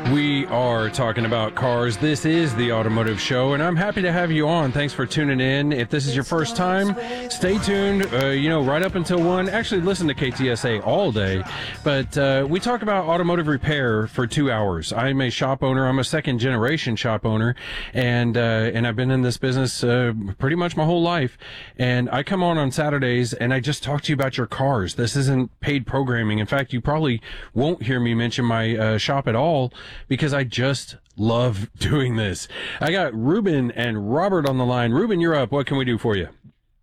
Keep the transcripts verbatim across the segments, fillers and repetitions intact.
We are talking about cars. This is the Automotive Show, and I'm happy to have you on. Thanks for tuning in. If this is your first time, stay tuned, uh, you know, right up until one. Actually, listen to K T S A all day. But uh, we talk about automotive repair for two hours. I'm a shop owner. I'm a second-generation shop owner, and uh, and I've been in this business uh, pretty much my whole life. And I come on on Saturdays, and I just talk to you about your cars. This isn't paid programming. In fact, you probably won't hear me mention my uh, shop at all, because I just love doing this. I got Ruben and Robert on the line. Ruben, you're up. What can we do for you?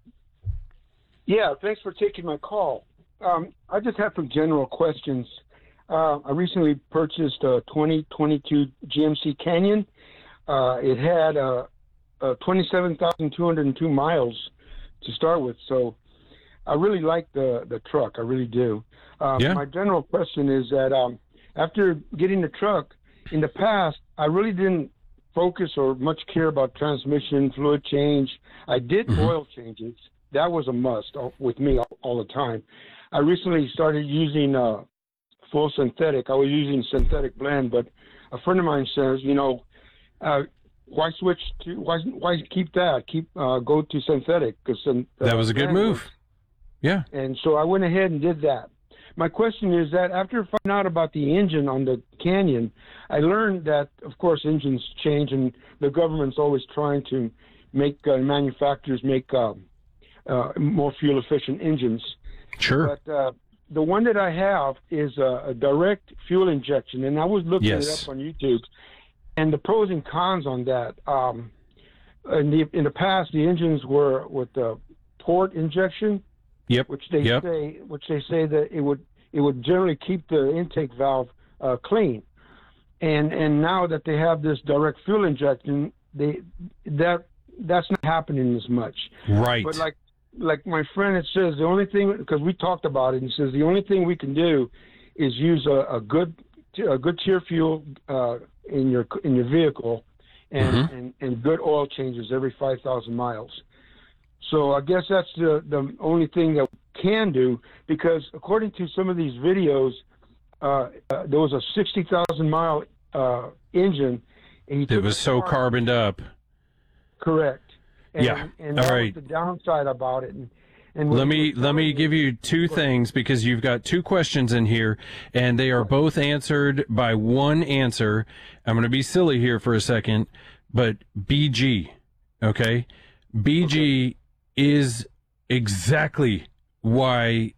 Yeah, thanks for taking my call. Um, I just have some general questions. Uh, I recently purchased a twenty twenty-two G M C Canyon. Uh, it had uh, uh, twenty-seven thousand two hundred two miles to start with, so I really like the, the truck. I really do. Um, yeah. My general question is that um, after getting the truck, in the past, I really didn't focus or much care about transmission, fluid change. I did mm-hmm. oil changes. That was a must with me all, all the time. I recently started using uh, full synthetic. I was using synthetic blend, but a friend of mine says, you know, uh, why switch to, why why keep that? Keep uh, go to synthetic. Cause, uh, that was a good move. Works. Yeah. And so I went ahead and did that. My question is that after finding out about the engine on the Canyon, I learned that, of course, engines change, and the government's always trying to make uh, manufacturers make uh, uh, more fuel-efficient engines. Sure. But uh, the one that I have is a, a direct fuel injection, and I was looking yes. it up on YouTube, and the pros and cons on that. Um, in the in the past, the engines were with the port injection. Yep. Which they yep. say, which they say that it would it would generally keep the intake valve uh, clean, and and now that they have this direct fuel injection, they that that's not happening as much. Right. But like like my friend, it says the only thing, because we talked about it, and says the only thing we can do is use a, a good a good tier fuel uh, in your in your vehicle, and, mm-hmm. and and good oil changes every five thousand miles. So I guess that's the, the only thing that we can do, because according to some of these videos, uh, uh, there was a sixty thousand mile uh, engine. And it was so carboned up. Correct. And, yeah. And All that right. was the downside about it. And, and let me let me give you two things, because you've got two questions in here, and they are both answered by one answer. I'm going to be silly here for a second, but B G, okay? B G. Okay. Is exactly why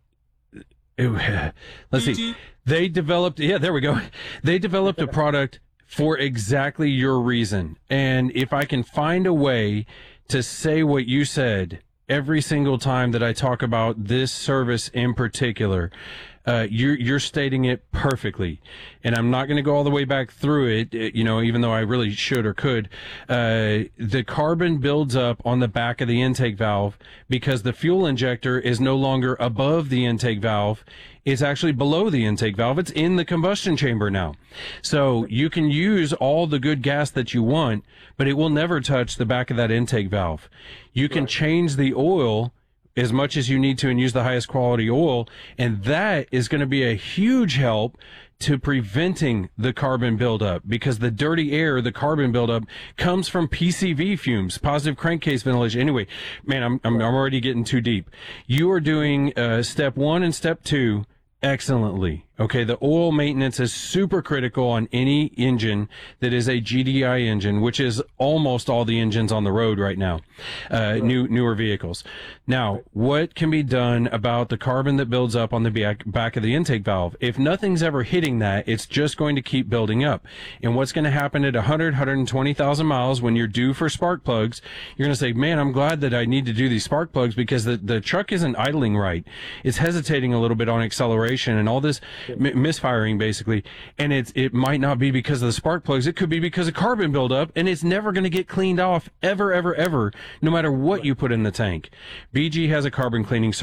it, let's see, they developed yeah there we go they developed a product for exactly your reason. And if I can find a way to say what you said every single time that I talk about this service in particular, uh, you're, you're stating it perfectly. And I'm not going to go all the way back through it, you know, even though I really should or could. Uh, the carbon builds up on the back of the intake valve because the fuel injector is no longer above the intake valve. It's actually below the intake valve. It's in the combustion chamber now. So you can use all the good gas that you want, but it will never touch the back of that intake valve. You can change the oil as much as you need to and use the highest quality oil, and that is going to be a huge help to preventing the carbon buildup, because the dirty air, the carbon buildup, comes from P C V fumes, positive crankcase ventilation. Anyway, man, I'm I'm, I'm already getting too deep. You are doing uh, step one and step two excellently. Okay, the oil maintenance is super critical on any engine that is a G D I engine, which is almost all the engines on the road right now, uh, new newer vehicles. Now, what can be done about the carbon that builds up on the back, back of the intake valve? If nothing's ever hitting that, it's just going to keep building up. And what's going to happen at one hundred, one hundred twenty thousand miles when you're due for spark plugs, you're going to say, man, I'm glad that I need to do these spark plugs, because the, the truck isn't idling right. It's hesitating a little bit on acceleration and all this M- misfiring basically, and it's it might not be because of the spark plugs. It could be because of carbon buildup, and it's never going to get cleaned off ever, ever, ever, no matter what you put in the tank. B G has a carbon cleaning